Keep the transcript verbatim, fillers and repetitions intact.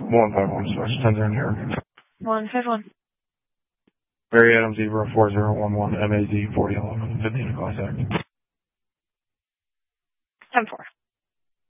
one five one, Source ten zero here. one five one. Mary Adams Zebra four zero one one, M A Z forty eleven, Vinita contact. ten four.